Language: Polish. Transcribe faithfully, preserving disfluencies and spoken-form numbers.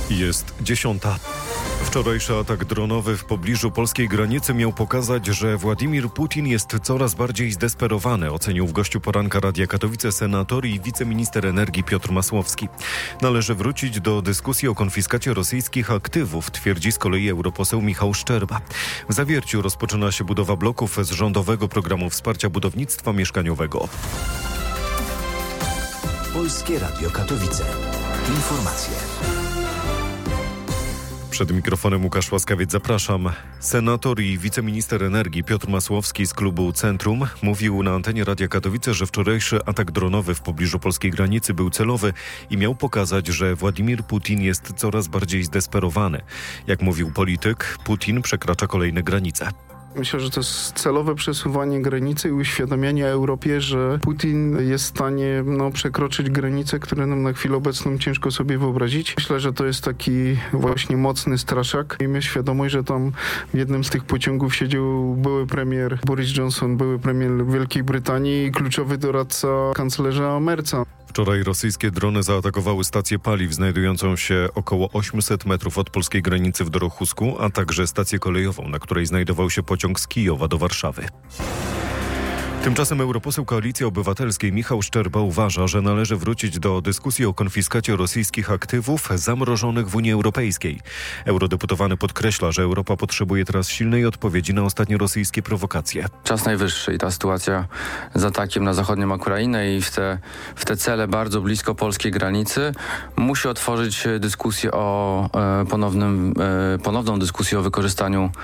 Jest dziesiąta. Wczorajszy atak dronowy w pobliżu polskiej granicy miał pokazać, że Władimir Putin jest coraz bardziej zdesperowany, ocenił w gościu poranka Radia Katowice senator i wiceminister energii Piotr Masłowski. Należy wrócić do dyskusji o konfiskacie rosyjskich aktywów, twierdzi z kolei europoseł Michał Szczerba. W Zawierciu rozpoczyna się budowa bloków z rządowego programu wsparcia budownictwa mieszkaniowego. Polskie Radio Katowice. Informacje. Przed mikrofonem Łukasz Łaskawiec, zapraszam. Senator i wiceminister energii Piotr Masłowski z klubu Centrum mówił na antenie Radia Katowice, że wczorajszy atak dronowy w pobliżu polskiej granicy był celowy i miał pokazać, że Władimir Putin jest coraz bardziej zdesperowany. Jak mówił polityk, Putin przekracza kolejne granice. Myślę, że to jest celowe przesuwanie granicy i uświadamianie Europie, że Putin jest w stanie no, przekroczyć granice, które nam na chwilę obecną ciężko sobie wyobrazić. Myślę, że to jest taki właśnie mocny straszak. Miejmy świadomość, że tam w jednym z tych pociągów siedział były premier Boris Johnson, były premier Wielkiej Brytanii i kluczowy doradca kanclerza Merza. Wczoraj rosyjskie drony zaatakowały stację paliw znajdującą się około osiemset metrów od polskiej granicy w Dorochusku, a także stację kolejową, na której znajdował się pociąg z Kijowa do Warszawy. Tymczasem europoseł Koalicji Obywatelskiej Michał Szczerba uważa, że należy wrócić do dyskusji o konfiskacie rosyjskich aktywów zamrożonych w Unii Europejskiej. Eurodeputowany podkreśla, że Europa potrzebuje teraz silnej odpowiedzi na ostatnie rosyjskie prowokacje. Czas najwyższy i ta sytuacja z atakiem na zachodnią Ukrainę i w te, w te cele bardzo blisko polskiej granicy musi otworzyć dyskusję o e, ponownym, e, ponowną dyskusję o wykorzystaniu